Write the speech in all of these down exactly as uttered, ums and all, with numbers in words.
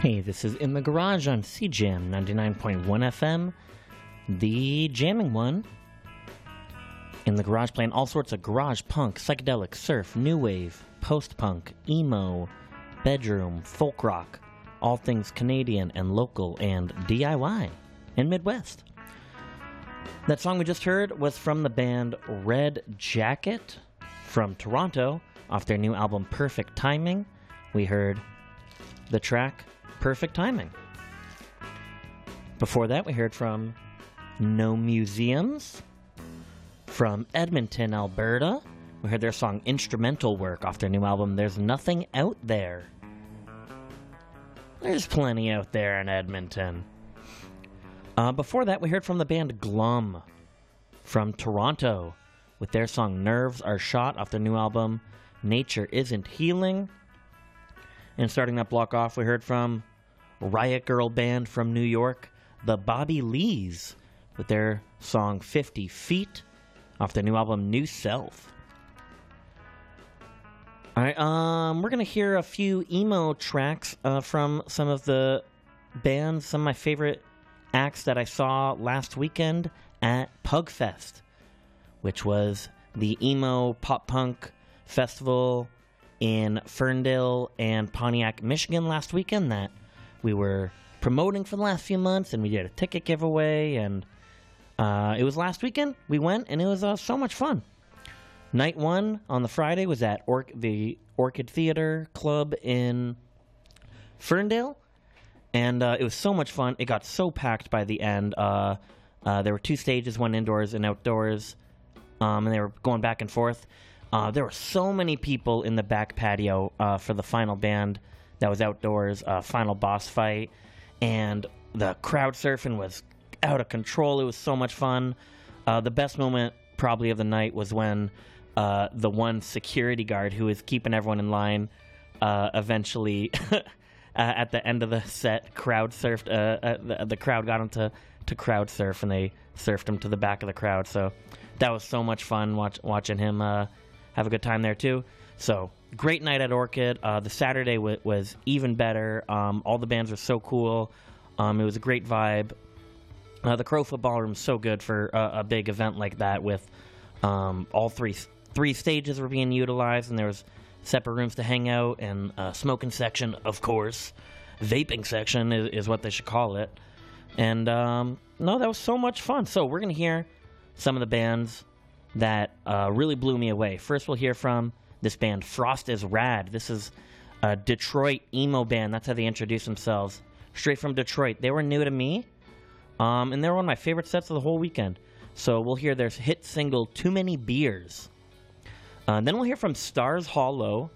Hey, this is In the Garage on C J A M ninety-nine point one F M, the jamming one. In the Garage, playing all sorts of garage punk, psychedelic, surf, new wave, post-punk, emo, bedroom, folk rock, all things Canadian and local and D I Y and Midwest. That song we just heard was from the band Red Jacket from Toronto off their new album Perfect Timing. We heard the track Perfect Timing. Before that, we heard from No Museums from Edmonton, Alberta. We heard their song Instrumental Work off their new album There's Nothing Out There. There's plenty out there in Edmonton. Uh, before that, we heard from the band Glum from Toronto with their song Nerves Are Shot off their new album Nature Isn't Healing. And starting that block off, we heard from Riot Girl Band from New York, the Bobby Lees, with their song fifty feet off their new album New Self. Alright, um, we're going to hear a few emo tracks uh, from some of the bands, some of my favorite acts that I saw last weekend at Pugfest, which was the emo pop-punk festival in Ferndale and Pontiac, Michigan last weekend that we were promoting for the last few months, and we did a ticket giveaway, and uh, it was last weekend. We went, and it was uh, so much fun. Night one on the Friday was at Or- the Orchid Theater Club in Ferndale, and uh, it was so much fun. It got so packed by the end. Uh, uh, there were two stages, one indoors and outdoors, um, and they were going back and forth. Uh, there were so many people in the back patio uh, for the final band that was outdoors, uh, final boss fight, and the crowd surfing was out of control. It was so much fun. Uh, the best moment probably of the night was when uh, the one security guard who was keeping everyone in line uh, eventually, uh, at the end of the set, crowd surfed. Uh, uh, the, the crowd got him to, to crowd surf, and they surfed him to the back of the crowd. So that was so much fun watch, watching him uh, have a good time there too. So, great night at Orchid. Uh, the Saturday w- was even better. Um, all the bands were so cool. Um, it was a great vibe. Uh, the Crowfoot Ballroom is so good for a, a big event like that, with um, all three three stages were being utilized, and there was separate rooms to hang out, and a smoking section, of course. Vaping section is, is what they should call it. And, um, no, that was so much fun. So, we're going to hear some of the bands that uh, really blew me away. First, we'll hear from this band, Frost is Rad. This is a Detroit emo band. That's how they introduce themselves. Straight from Detroit. They were new to me, um, and they were one of my favorite sets of the whole weekend. So we'll hear their hit single, Too Many Beers. Uh, then we'll hear from Stars Hollow,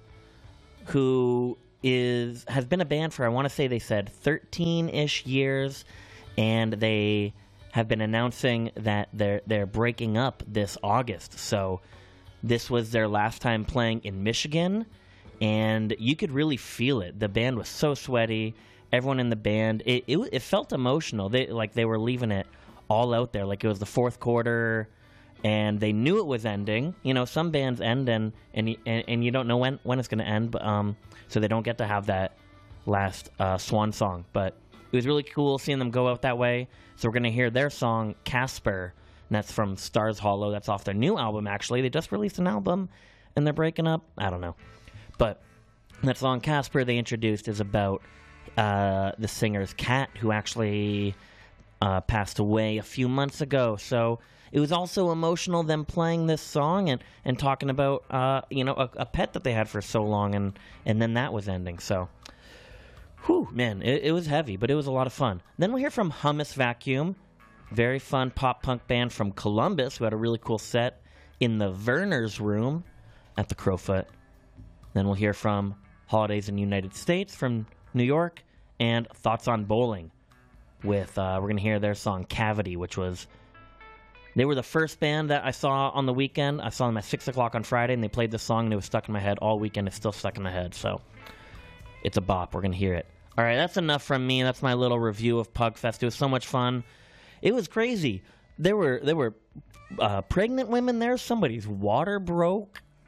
who is has been a band for, I want to say they said, thirteen-ish years, and they have been announcing that they're they're breaking up this August. So this was their last time playing in Michigan, and you could really feel it. The band was so sweaty. Everyone in the band, it it, it felt emotional. They like they were leaving it all out there. Like it was the fourth quarter, and they knew it was ending. You know, some bands end and and and, and you don't know when, when it's going to end, but um, so they don't get to have that last uh, swan song. But it was really cool seeing them go out that way. So we're going to hear their song Casper. And that's from Stars Hollow. That's off their new album, actually. They just released an album, and they're breaking up. I don't know. But that song, Casper, they introduced is about uh, the singer's cat, who actually uh, passed away a few months ago. So it was also emotional, them playing this song and, and talking about, uh, you know, a, a pet that they had for so long, and, and then that was ending. So, whew, man, it, it was heavy, but it was a lot of fun. Then we'll hear from Hummus Vacuum. Very fun pop-punk band from Columbus who had a really cool set in the Verner's Room at the Crowfoot. Then we'll hear from Holidays in the United States from New York, and Thoughts on Bowling with, uh, we're going to hear their song Cavity, which was, they were the first band that I saw on the weekend. I saw them at six o'clock on Friday, and they played this song, and it was stuck in my head all weekend. It's still stuck in my head, so it's a bop. We're going to hear it. All right, that's enough from me. That's my little review of Pugfest. It was so much fun. It was crazy. There were there were uh, pregnant women there. Somebody's water broke.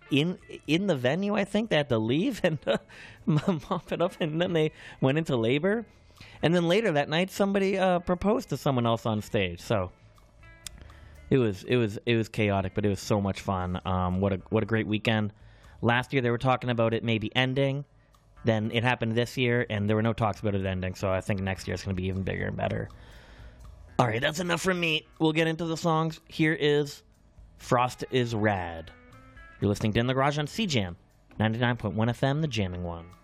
in in the venue. I think they had to leave and uh, mop it up, and then they went into labor. And then later that night, somebody uh, proposed to someone else on stage. So it was it was it was chaotic, but it was so much fun. Um, what a what a great weekend! Last year they were talking about it maybe ending. Then it happened this year, and there were no talks about it ending. So I think next year it's going to be even bigger and better. All right, that's enough from me. We'll get into the songs. Here is Frost is Rad. You're listening to In the Garage on C Jam, ninety-nine point one F M, the jamming one.